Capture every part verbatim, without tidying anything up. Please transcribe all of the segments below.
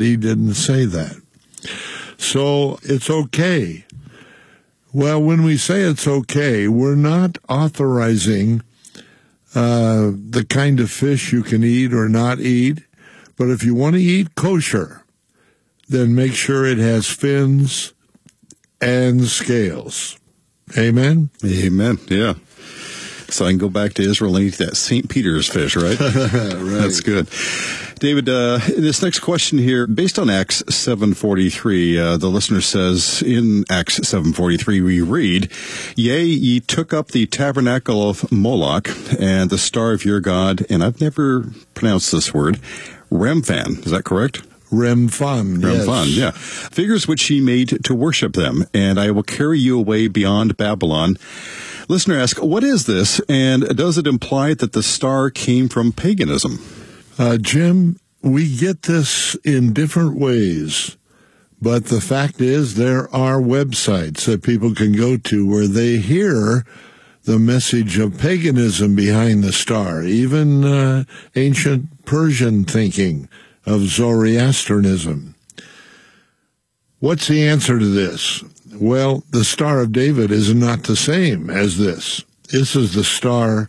He didn't say that. So it's okay. Well, when we say it's okay, we're not authorizing uh, the kind of fish you can eat or not eat. But if you want to eat kosher, then make sure it has fins and scales. Amen? Amen, yeah. So I can go back to Israel and eat that Saint Peter's fish, right? Right. That's good. David, uh, this next question here, based on Acts seven forty-three, uh, the listener says, in Acts seven forty-three, we read, "Yea, ye took up the tabernacle of Moloch and the star of your god," and I've never pronounced this word, Remphan. Is that correct? Remphan, yes. Remphan, yeah. "Figures which ye made to worship them, and I will carry you away beyond Babylon." Listener asks, what is this, and does it imply that the star came from paganism? Uh, Jim, we get this in different ways, but the fact is there are websites that people can go to where they hear the message of paganism behind the star, even uh, ancient Persian thinking of Zoroastrianism. What's the answer to this? Well, the Star of David is not the same as this. This is the star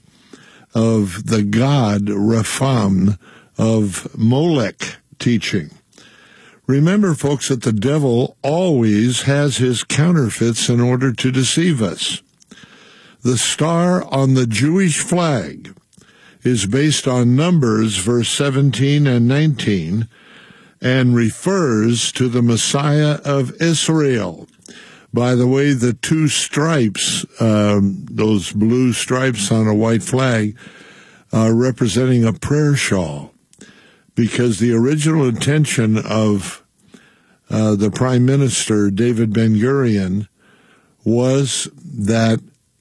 of the god Rephan of Molech teaching. Remember, folks, that the devil always has his counterfeits in order to deceive us. The star on the Jewish flag is based on Numbers, verse seventeen and nineteen, and refers to the Messiah of Israel. By the way, the two stripes, um, those blue stripes on a white flag, are representing a prayer shawl, because the original intention of uh, the Prime Minister, David Ben-Gurion, was that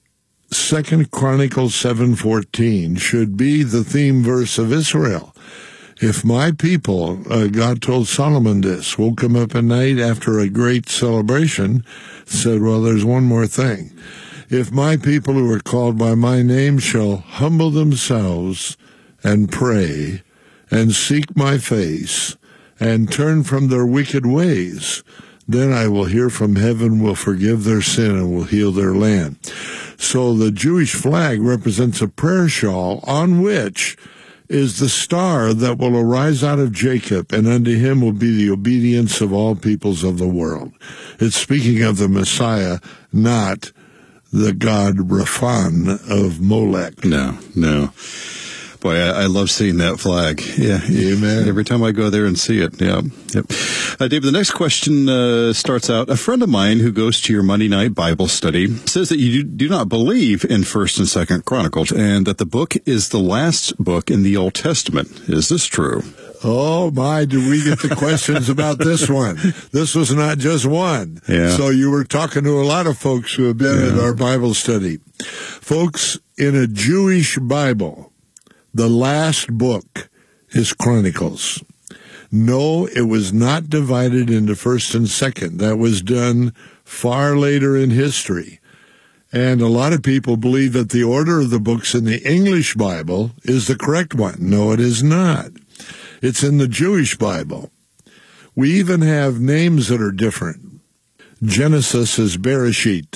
Second Chronicles seven fourteen should be the theme verse of Israel. If my people, uh, God told Solomon this, woke him up at night after a great celebration, said, well, there's one more thing. If my people who are called by my name shall humble themselves and pray and seek my face and turn from their wicked ways, then I will hear from heaven, will forgive their sin, and will heal their land. So the Jewish flag represents a prayer shawl on which is the star that will arise out of Jacob, and unto him will be the obedience of all peoples of the world. It's speaking of the Messiah, not the god Rephan of Molech. No, no. Boy, I, I love seeing that flag. Yeah, amen. Every time I go there and see it. Yeah, yep. Uh, David, the next question uh, starts out. A friend of mine who goes to your Monday night Bible study says that you do, do not believe in First and Second Chronicles, and that the book is the last book in the Old Testament. Is this true? Oh, my, do we get the questions about this one? This was not just one. Yeah. So you were talking to a lot of folks who have been yeah. in our Bible study. Folks, in a Jewish Bible, the last book is Chronicles. No, it was not divided into first and second. That was done far later in history. And a lot of people believe that the order of the books in the English Bible is the correct one. No, it is not. It's in the Jewish Bible. We even have names that are different. Genesis is Bereshit.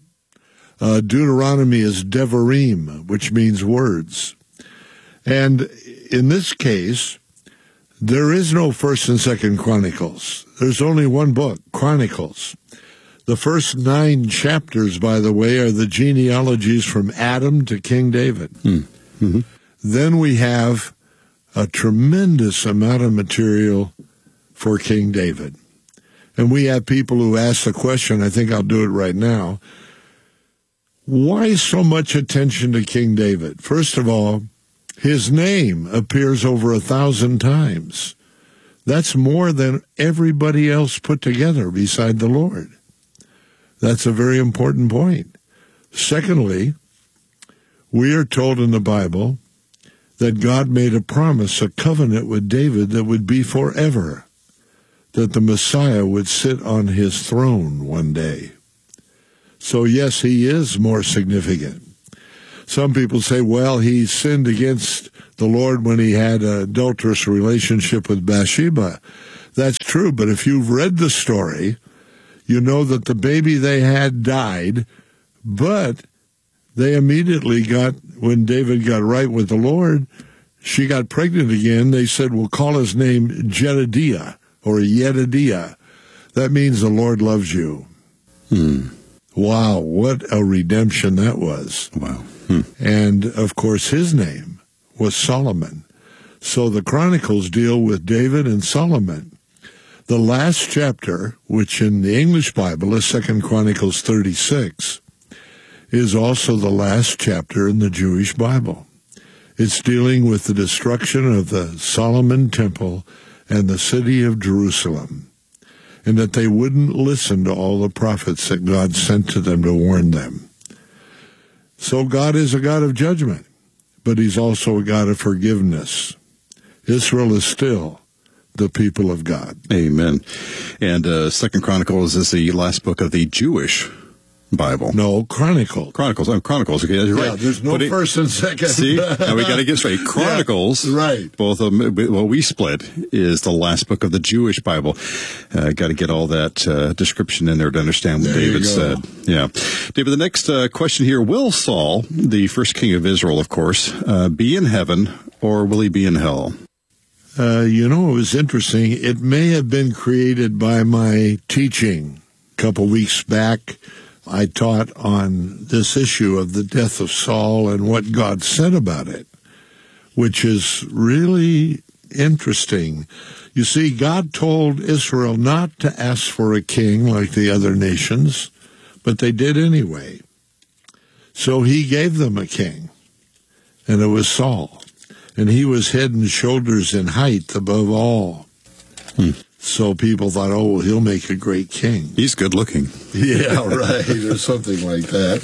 Uh, Deuteronomy is Devarim, which means words. And in this case, there is no First and Second Chronicles. There's only one book, Chronicles. The first nine chapters, by the way, are the genealogies from Adam to King David. Mm-hmm. Then we have a tremendous amount of material for King David. And we have people who ask the question, I think I'll do it right now, why so much attention to King David? First of all, his name appears over a thousand times. That's more than everybody else put together beside the Lord. That's a very important point. Secondly, we are told in the Bible that God made a promise, a covenant with David that would be forever, that the Messiah would sit on his throne one day. So yes, he is more significant. Some people say, well, he sinned against the Lord when he had an adulterous relationship with Bathsheba. That's true, but if you've read the story, you know that the baby they had died, but they immediately got, when David got right with the Lord, she got pregnant again. They said, we'll call his name Jedediah or Yedidiah. That means the Lord loves you. Hmm. Wow, what a redemption that was. Wow. Hmm. And, of course, his name was Solomon. So the Chronicles deal with David and Solomon. The last chapter, which in the English Bible is Second Chronicles thirty-six, is also the last chapter in the Jewish Bible. It's dealing with the destruction of the Solomon Temple and the city of Jerusalem, and that they wouldn't listen to all the prophets that God sent to them to warn them. So God is a God of judgment, but he's also a God of forgiveness. Israel is still the people of God. Amen. And uh, Second Chronicles is the last book of the Jewish Bible. No, Chronicles. Chronicles. I'm Chronicles. Okay, that's Yeah, right. there's no But it- first and second. See, now we got to get straight. Chronicles, Yeah, right. Both of them, what we split is the last book of the Jewish Bible. Uh, got to get all that uh, description in there to understand what There you David go. said. Yeah, David. The next uh, question here: will Saul, the first king of Israel, of course, uh, be in heaven or will he be in hell? Uh, you know, it was interesting. It may have been created by my teaching a couple weeks back. I taught on this issue of the death of Saul and what God said about it, which is really interesting. You see, God told Israel not to ask for a king like the other nations, but they did anyway. So he gave them a king, and it was Saul. And he was head and shoulders in height above all. Hmm. So people thought, oh, well, he'll make a great king. He's good looking. Yeah, right, or something like that.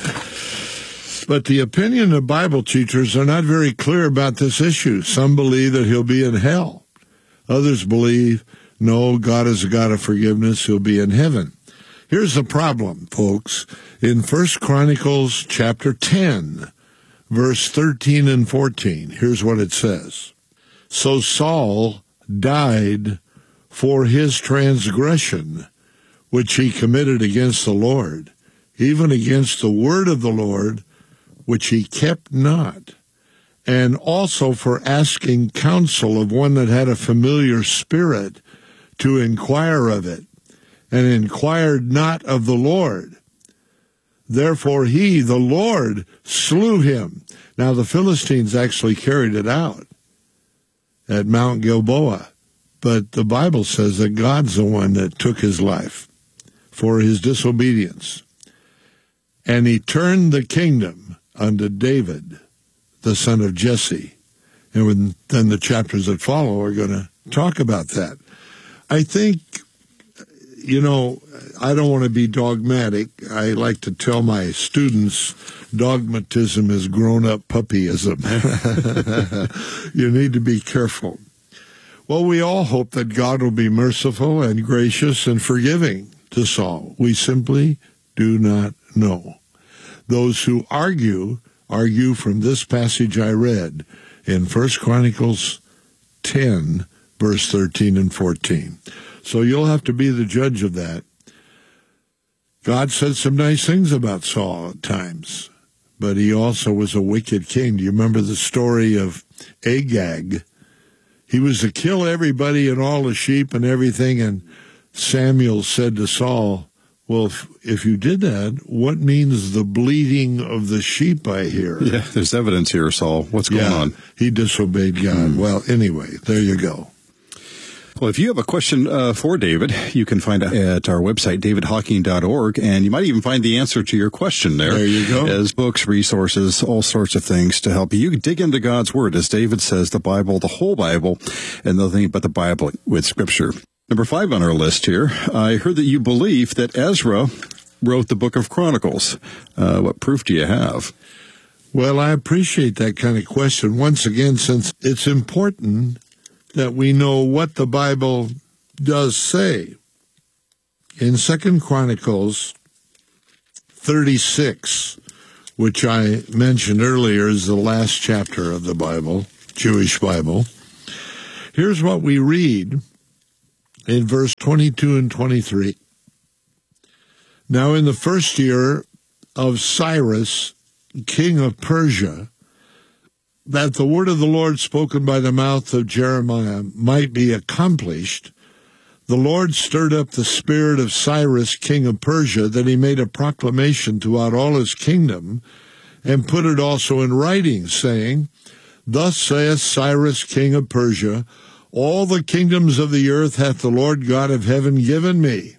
But the opinion of Bible teachers are not very clear about this issue. Some believe that he'll be in hell. Others believe, no, God is a God of forgiveness, he'll be in heaven. Here's the problem, folks. In First Chronicles chapter ten, verse thirteen and fourteen, here's what it says. So Saul died for his transgression, which he committed against the Lord, even against the word of the Lord, which he kept not, and also for asking counsel of one that had a familiar spirit to inquire of it, and inquired not of the Lord. Therefore he, the Lord, slew him. Now the Philistines actually carried it out at Mount Gilboa, but the Bible says that God's the one that took his life for his disobedience. And he turned the kingdom unto David, the son of Jesse. And when, then the chapters that follow are going to talk about that. I think, you know, I don't want to be dogmatic. I like to tell my students dogmatism is grown-up puppyism. You need to be careful. Well, we all hope that God will be merciful and gracious and forgiving to Saul. We simply do not know. Those who argue, argue from this passage I read in First Chronicles ten, verse thirteen and fourteen. So you'll have to be the judge of that. God said some nice things about Saul at times, but he also was a wicked king. Do you remember the story of Agag? He was to kill everybody and all the sheep and everything, and Samuel said to Saul, well, if, if you did that, what means the bleating of the sheep I hear? Yeah, there's evidence here, Saul. What's going yeah, on? He disobeyed God. Hmm. Well, anyway, there you go. Well, if you have a question uh, for David, you can find it at our website, david hawking dot org, and you might even find the answer to your question there. There you go. As books, resources, all sorts of things to help you. You can dig into God's Word, as David says, the Bible, the whole Bible, and nothing but the Bible with Scripture. Number five on our list here, I heard that you believe that Ezra wrote the book of Chronicles. Uh, what proof do you have? Well, I appreciate that kind of question. Once again, since it's important that we know what the Bible does say. In Second Chronicles thirty-six, which I mentioned earlier is the last chapter of the Bible, Jewish Bible, here's what we read in verse twenty-two and twenty-three. Now in the first year of Cyrus, king of Persia, that the word of the Lord spoken by the mouth of Jeremiah might be accomplished, the Lord stirred up the spirit of Cyrus, king of Persia, that he made a proclamation throughout all his kingdom, and put it also in writing, saying, Thus saith Cyrus, king of Persia, All the kingdoms of the earth hath the Lord God of heaven given me,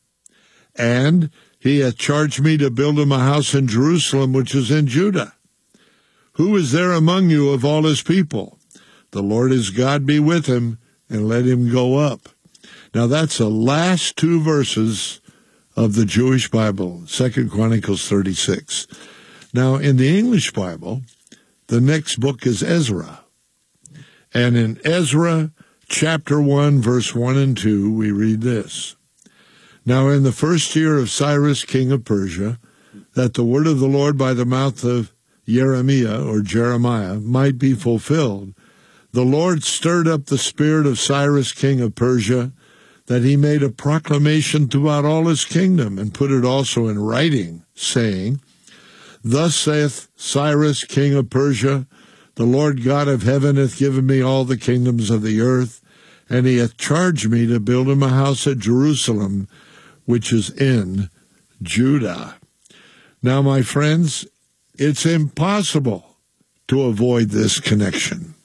and he hath charged me to build him a house in Jerusalem, which is in Judah. Who is there among you of all his people? The Lord his God be with him, and let him go up. Now that's the last two verses of the Jewish Bible, Second Chronicles thirty-six. Now in the English Bible, the next book is Ezra. And in Ezra chapter one, verse one and two, we read this. Now in the first year of Cyrus, king of Persia, that the word of the Lord by the mouth of Jeremiah, or Jeremiah, might be fulfilled, the Lord stirred up the spirit of Cyrus, king of Persia, that he made a proclamation throughout all his kingdom, and put it also in writing, saying, Thus saith Cyrus, king of Persia, The Lord God of heaven hath given me all the kingdoms of the earth, and he hath charged me to build him a house at Jerusalem, which is in Judah. Now, my friends, it's impossible to avoid this connection.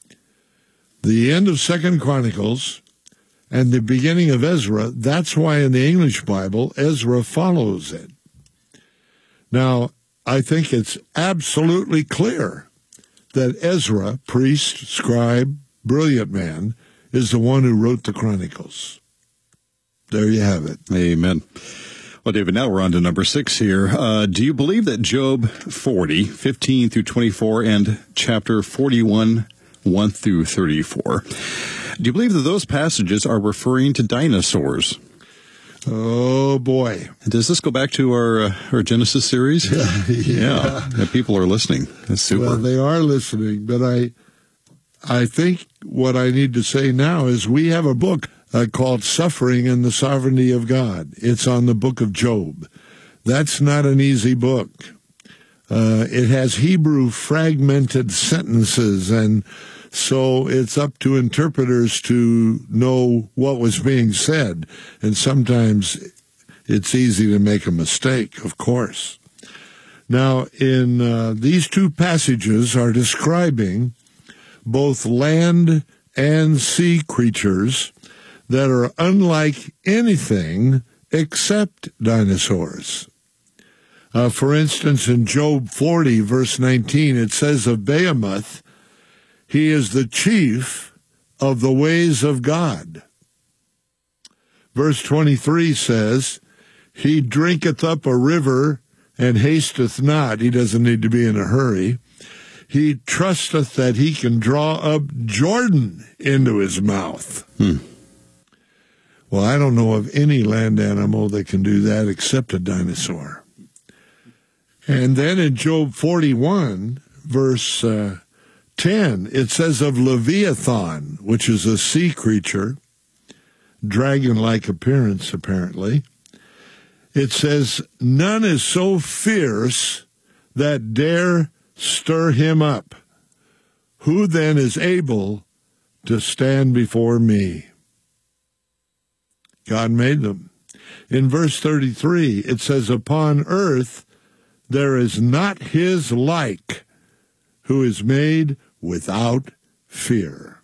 The end of Second Chronicles and the beginning of Ezra, that's why in the English Bible, Ezra follows it. Now, I think it's absolutely clear that Ezra, priest, scribe, brilliant man, is the one who wrote the Chronicles. There you have it. Amen. Well, David, now we're on to number six here. Uh, do you believe that Job forty, fifteen through twenty-four, and chapter forty-one, one through thirty-four, do you believe that those passages are referring to dinosaurs? Oh, boy. Does this go back to our uh, our Genesis series? yeah. yeah. yeah. People are listening. That's super. Well, they are listening, but I, I think what I need to say now is we have a book uh, called Suffering and the Sovereignty of God. It's on the book of Job. That's not an easy book. Uh, it has Hebrew fragmented sentences, and so it's up to interpreters to know what was being said. And sometimes it's easy to make a mistake, of course. Now, in uh, these two passages are describing both land and sea creatures that are unlike anything except dinosaurs. Uh, for instance, in Job forty, verse nineteen, it says of Behemoth, he is the chief of the ways of God. Verse twenty-three says, he drinketh up a river and hasteth not. He doesn't need to be in a hurry. He trusteth that he can draw up Jordan into his mouth. Hmm. Well, I don't know of any land animal that can do that except a dinosaur. And then in Job forty-one, verse uh, ten, it says of Leviathan, which is a sea creature, dragon-like appearance apparently, it says, none is so fierce that dare stir him up. Who then is able to stand before me? God made them. In verse thirty-three, it says, upon earth there is not his like, who is made without fear.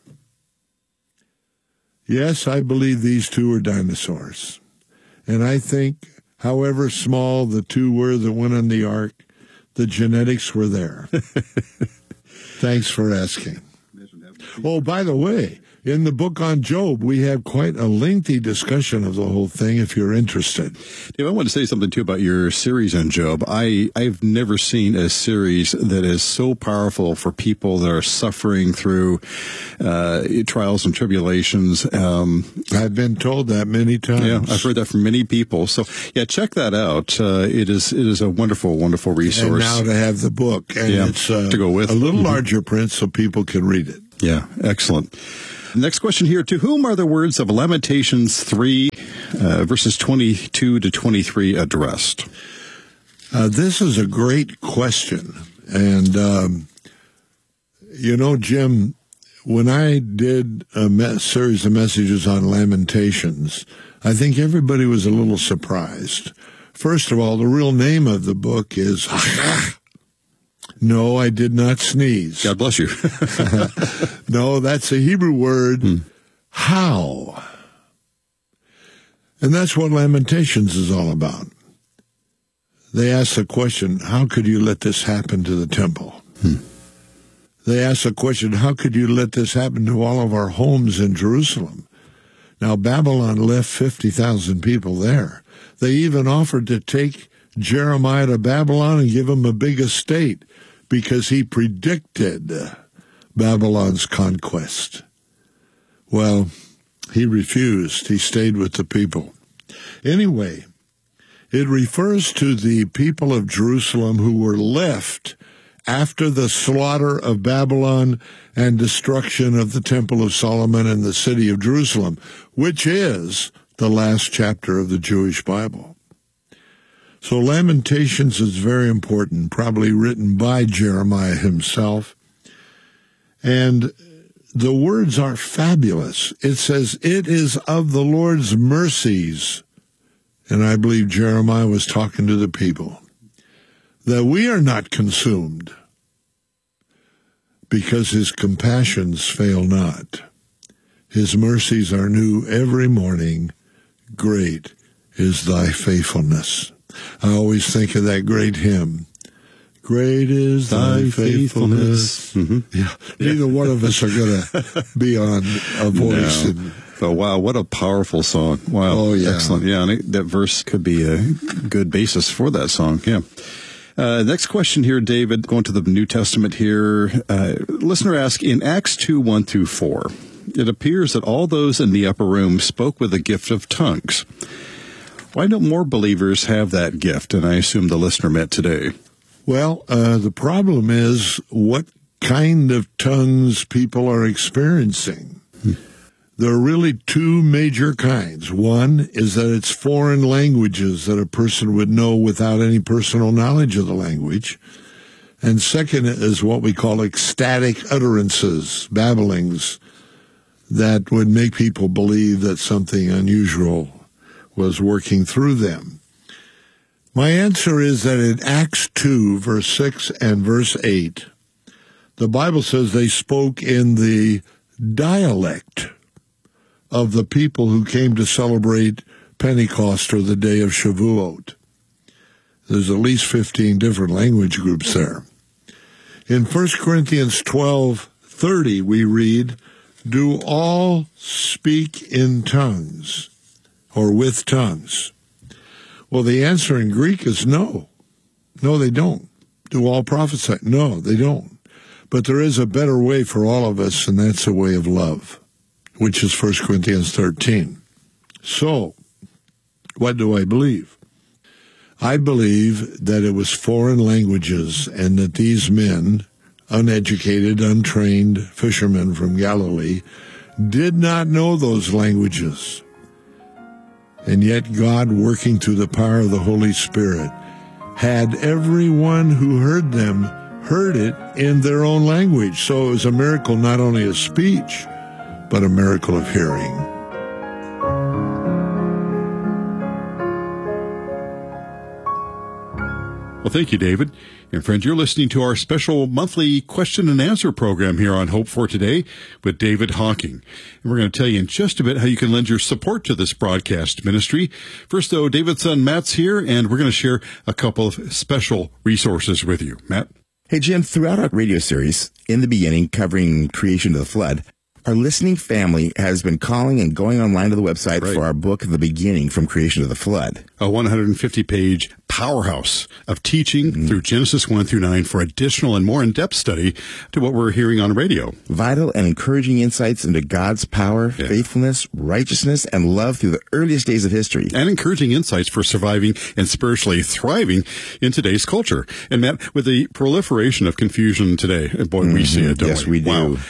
Yes, I believe these two are dinosaurs. And I think, however small the two were that went on the ark, the genetics were there. Thanks for asking. Oh, by the way, in the book on Job, we have quite a lengthy discussion of the whole thing, if you're interested. Dave, I want to say something, too, about your series on Job. I, I've never seen a series that is so powerful for people that are suffering through uh, trials and tribulations. Um, I've been told that many times. Yeah, I've heard that from many people. So, yeah, check that out. Uh, it is it is a wonderful, wonderful resource. And now to have the book. And yeah, it's uh, to go with. a little Mm-hmm. larger print so people can read it. Yeah, excellent. Next question here. To whom are the words of Lamentations three, uh, verses twenty-two to twenty-three addressed? Uh, this is a great question. And, um, you know, Jim, when I did a me- series of messages on Lamentations, I think everybody was a little surprised. First of all, the real name of the book is... No, I did not sneeze. God bless you. No, that's a Hebrew word, hmm. how. And that's what Lamentations is all about. They ask the question, how could you let this happen to the temple? Hmm. They ask the question, how could you let this happen to all of our homes in Jerusalem? Now, Babylon left fifty thousand people there. They even offered to take Jeremiah to Babylon and give him a big estate because he predicted Babylon's conquest. Well, he refused. He stayed with the people. Anyway, it refers to the people of Jerusalem who were left after the slaughter of Babylon and destruction of the Temple of Solomon and the city of Jerusalem, which is the last chapter of the Jewish Bible. So Lamentations is very important, probably written by Jeremiah himself. And the words are fabulous. It says, it is of the Lord's mercies, and I believe Jeremiah was talking to the people, that we are not consumed, because his compassions fail not. His mercies are new every morning. Great is thy faithfulness. I always think of that great hymn, great is thy, thy faithfulness. faithfulness. Mm-hmm. Yeah, neither yeah. one of us are going to be on a voice. No. And, oh, wow, what a powerful song. Wow, oh, yeah. Excellent. Yeah, and it, that verse could be a good basis for that song. Yeah. Uh, next question here, David, going to the New Testament here. Uh, listener asks, in Acts two, one through four, it appears that all those in the upper room spoke with the gift of tongues. Why don't more believers have that gift? And I assume the listener meant today. Well, uh, the problem is what kind of tongues people are experiencing. Hmm. There are really two major kinds. One is that it's foreign languages that a person would know without any personal knowledge of the language. And second is what we call ecstatic utterances, babblings, that would make people believe that something unusual was working through them. My answer is that in Acts two, verse six and verse eight, the Bible says they spoke in the dialect of the people who came to celebrate Pentecost or the day of Shavuot. There's at least fifteen different language groups there. In First Corinthians twelve thirty, we read, do all speak in tongues or with tongues? Well, the answer in Greek is no. No, they don't. Do all prophesy? No, they don't. But there is a better way for all of us, and that's the way of love, which is First Corinthians thirteen. So, what do I believe? I believe that it was foreign languages and that these men, uneducated, untrained fishermen from Galilee, did not know those languages. And yet God, working through the power of the Holy Spirit, had everyone who heard them heard it in their own language. So it was a miracle not only of speech, but a miracle of hearing. Well, thank you, David. And friends, you're listening to our special monthly question and answer program here on Hope for Today with David Hocking. And we're going to tell you in just a bit how you can lend your support to this broadcast ministry. First, though, David's son Matt's here, and we're going to share a couple of special resources with you. Matt? Hey, Jim, throughout our radio series, in the beginning, covering creation to the flood, our listening family has been calling and going online to the website right. for our book, The Beginning, From Creation to the Flood. A one hundred fifty page powerhouse of teaching mm-hmm. through Genesis one through nine for additional and more in-depth study to what we're hearing on radio. Vital and encouraging insights into God's power, yeah. faithfulness, righteousness, and love through the earliest days of history. And encouraging insights for surviving and spiritually thriving in today's culture. And Matt, with the proliferation of confusion today, boy, mm-hmm. we see it, don't yes, we? we do. Wow.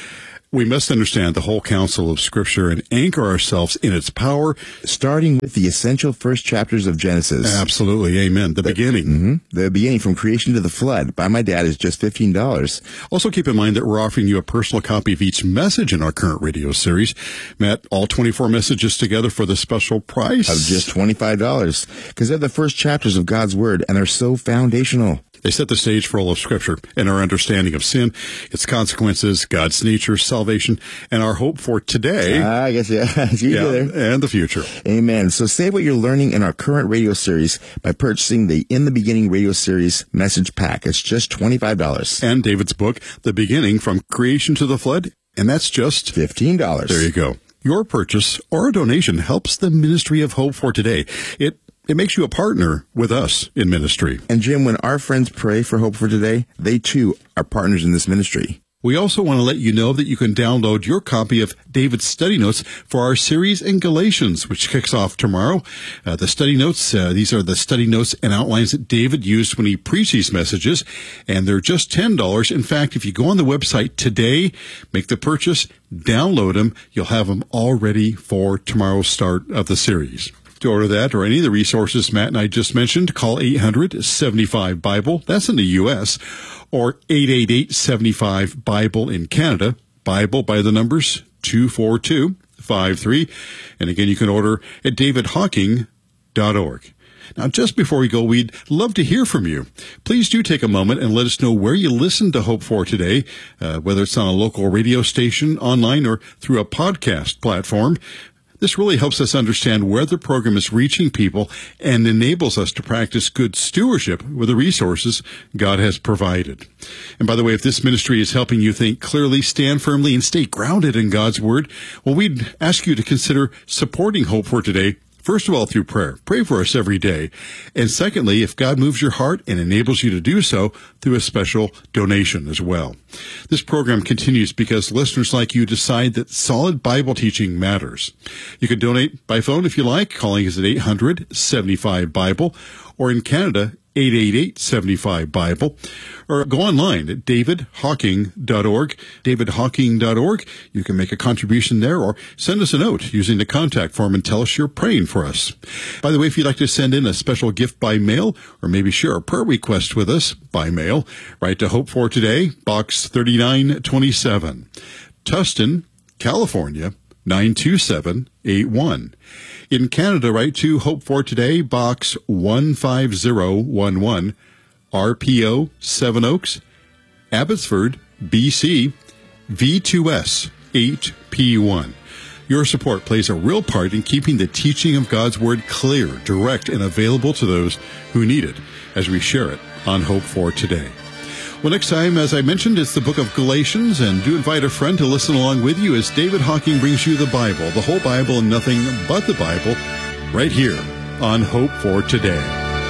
We must understand the whole counsel of Scripture and anchor ourselves in its power. Starting with the essential first chapters of Genesis. Absolutely. Amen. The, the beginning. Mm-hmm. The beginning from creation to the flood by my dad is just fifteen dollars. Also keep in mind that we're offering you a personal copy of each message in our current radio series. Matt, all twenty-four messages together for the special price of just twenty-five dollars. Because they're the first chapters of God's Word and they're so foundational. They set the stage for all of Scripture and our understanding of sin, its consequences, God's nature, salvation, and our hope for today. Uh, I guess, yeah. you yeah there. And the future. Amen. So save what you're learning in our current radio series by purchasing the In the Beginning radio series message pack. It's just twenty-five dollars. And David's book, The Beginning from Creation to the Flood, and that's just fifteen dollars. There you go. Your purchase or a donation helps the Ministry of Hope for Today. It It makes you a partner with us in ministry. And Jim, when our friends pray for Hope for Today, they too are partners in this ministry. We also want to let you know that you can download your copy of David's study notes for our series in Galatians, which kicks off tomorrow. Uh, the study notes, uh, these are the study notes and outlines that David used when he preached these messages, and they're just ten dollars. In fact, if you go on the website today, make the purchase, download them, you'll have them all ready for tomorrow's start of the series. To order that or any of the resources Matt and I just mentioned, call eight hundred, seventy-five, BIBLE. That's in the U S Or eight eight eight, seven five, BIBLE in Canada. Bible by the numbers two four two five three. And again, you can order at david hawking dot org. Now, just before we go, we'd love to hear from you. Please do take a moment and let us know where you listen to Hope for Today, uh, whether it's on a local radio station, online, or through a podcast platform. This really helps us understand where the program is reaching people and enables us to practice good stewardship with the resources God has provided. And by the way, if this ministry is helping you think clearly, stand firmly, and stay grounded in God's Word, well, we'd ask you to consider supporting Hope for Today. First of all, through prayer. Pray for us every day. And secondly, if God moves your heart and enables you to do so, through a special donation as well. This program continues because listeners like you decide that solid Bible teaching matters. You can donate by phone if you like, calling us at eight hundred, seventy-five, BIBLE, or in Canada, eight eight eight, seven five, BIBLE, or go online at david hawking dot org, david hawking dot org. You can make a contribution there or send us a note using the contact form and tell us you're praying for us. By the way, if you'd like to send in a special gift by mail or maybe share a prayer request with us by mail, write to Hope for Today, Box thirty-nine twenty-seven, Tustin, California, nine two seven eight one. In Canada, write to Hope for Today, Box one five zero one one, R P O Seven Oaks, Abbotsford, B C, V two S eight P one. Your support plays a real part in keeping the teaching of God's Word clear, direct, and available to those who need it as we share it on Hope for Today. Well, next time, as I mentioned, it's the book of Galatians, and do invite a friend to listen along with you as David Hawking brings you the Bible, the whole Bible and nothing but the Bible, right here on Hope for Today.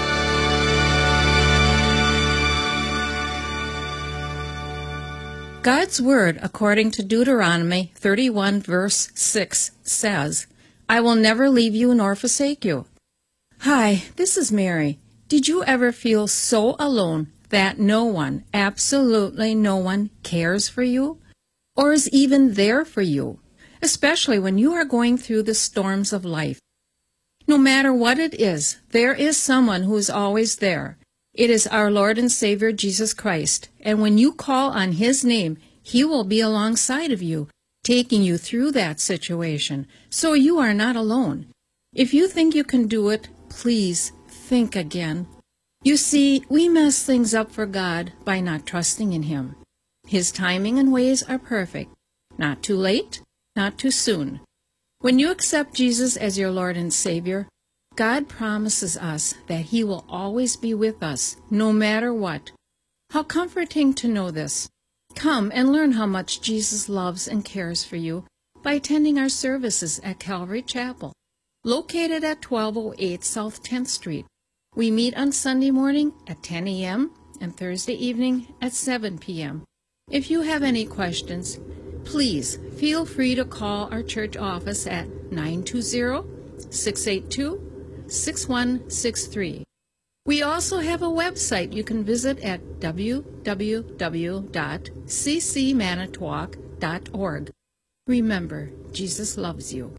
God's Word, according to Deuteronomy thirty-one, verse six, says, I will never leave you nor forsake you. Hi, this is Mary. Did you ever feel so alone that no one, absolutely no one, cares for you or is even there for you, especially when you are going through the storms of life? No matter what it is, there is someone who is always there. It is our Lord and Savior Jesus Christ, and when you call on His name, He will be alongside of you, taking you through that situation, so you are not alone. If you think you can do it, please think again. You see, we mess things up for God by not trusting in Him. His timing and ways are perfect. Not too late, not too soon. When you accept Jesus as your Lord and Savior, God promises us that He will always be with us, no matter what. How comforting to know this. Come and learn how much Jesus loves and cares for you by attending our services at Calvary Chapel, located at twelve oh eight South tenth Street. We meet on Sunday morning at ten a.m. and Thursday evening at seven p.m. If you have any questions, please feel free to call our church office at nine two zero, six eight two, six one six three. We also have a website you can visit at w w w dot c c manitowoc dot org. Remember, Jesus loves you.